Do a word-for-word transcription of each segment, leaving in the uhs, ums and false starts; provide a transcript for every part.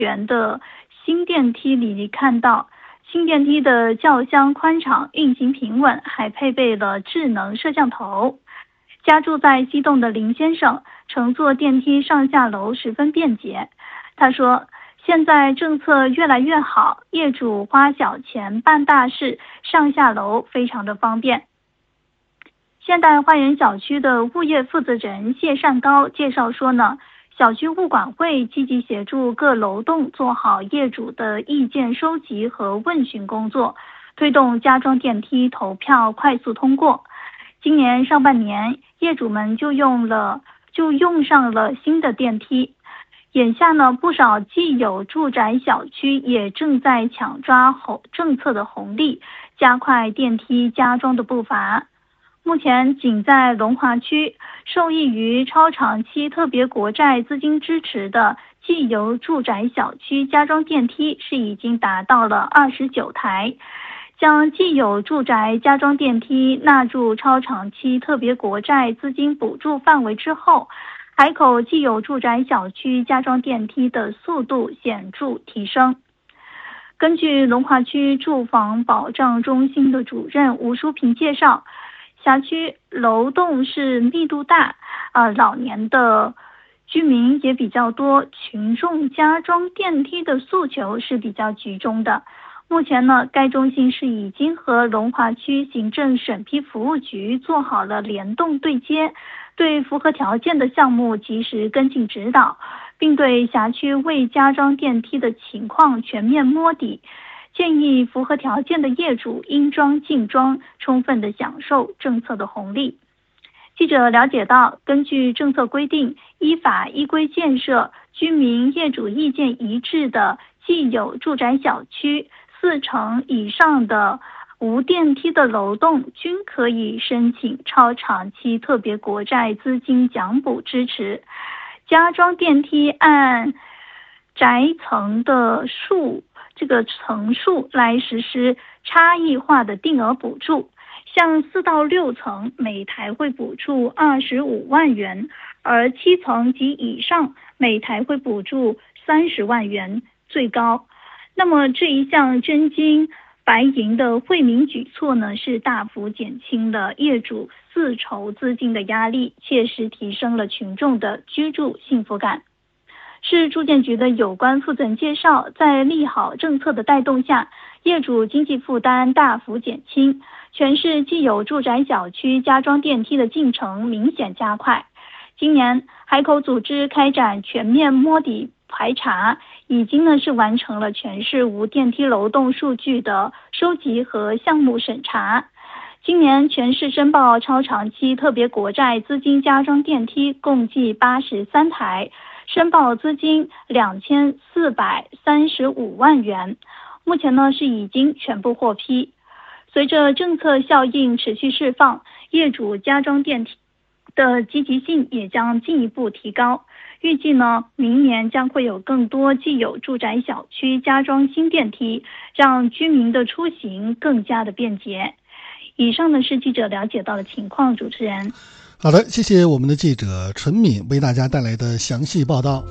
元的新电梯里看到，新电梯的轿厢宽敞，运行平稳，还配备了智能摄像头。家住在西栋的林先生乘坐电梯上下楼十分便捷。他说，现在政策越来越好，业主花小钱办大事，上下楼非常的方便。现代花园小区的物业负责人谢善高介绍说呢，小区物管会积极协助各楼栋做好业主的意见收集和问询工作，推动加装电梯投票快速通过。今年上半年，业主们就用了就用上了新的电梯。眼下呢，不少既有住宅小区也正在抢抓红政策的红利，加快电梯加装的步伐。目前仅在龙华区，受益于超长期特别国债资金支持的既有住宅小区加装电梯是已经达到了二十九台。将既有住宅加装电梯纳入超长期特别国债资金补助范围之后，海口既有住宅小区加装电梯的速度显著提升。根据龙华区住房保障中心的主任吴淑平介绍，辖区楼栋是密度大，呃，老年的居民也比较多，群众加装电梯的诉求是比较集中的。目前呢，该中心是已经和龙华区行政审批服务局做好了联动对接，对符合条件的项目及时跟进指导，并对辖区未加装电梯的情况全面摸底，建议符合条件的业主应装尽装，充分的享受政策的红利。记者了解到，根据政策规定，依法依规建设居民业主意见一致的既有住宅小区，四成以上的无电梯的楼栋均可以申请超长期特别国债资金奖补支持。加装电梯按宅层的数这个层数来实施差异化的定额补助，像四到六层每台会补助二十五万元，而七层及以上每台会补助三十万元最高。那么这一项真金白银的惠民举措呢，是大幅减轻了业主自筹资金的压力，切实提升了群众的居住幸福感。市住建局的有关负责人介绍，在利好政策的带动下，业主经济负担大幅减轻，全市既有住宅小区加装电梯的进程明显加快。今年海口组织开展全面摸底排查，已经呢是完成了全市无电梯楼栋数据的收集和项目审查。今年全市申报超长期特别国债资金加装电梯共计八十三台，申报资金两千四百三十五万元，目前呢是已经全部获批。随着政策效应持续释放，业主加装电梯的积极性也将进一步提高。预计呢，明年将会有更多既有住宅小区加装新电梯，让居民的出行更加的便捷。以上呢是记者了解到的情况，主持人。 好的，谢谢我们的记者陈敏为大家带来的详细报道。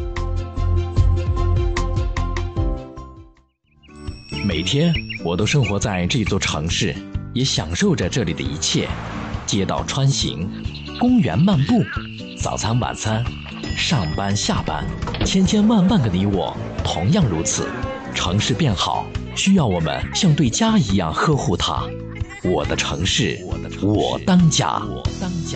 每天我都生活在这座城市，也享受着这里的一切。街道穿行，公园漫步，早餐晚餐，上班下班，千千万万个你我同样如此。城市变好，需要我们像对家一样呵护它。我的城市，我当家。我当家。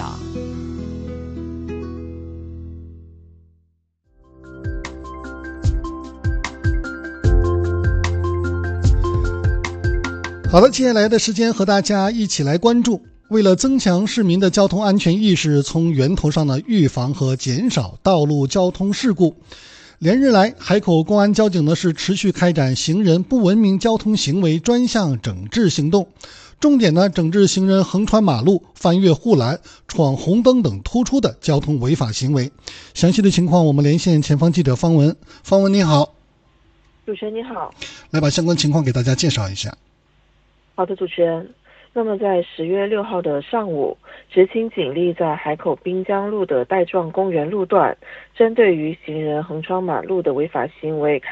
好了，接下来的时间和大家一起来关注，为了增强市民的交通安全意识，从源头上的预防和减少道路交通事故，连日来海口公安交警呢是持续开展行人不文明交通行为专项整治行动，重点呢整治行人横穿马路、翻越护栏、闯红灯等突出的交通违法行为。详细的情况我们连线前方记者方文。方文你好。 主持人你好。 来把相关情况给大家介绍一下。 好的，主持人。那么在十月六号的上午，执勤警力在海口滨江路的带状公园路段，针对于行人横穿马路的违法行为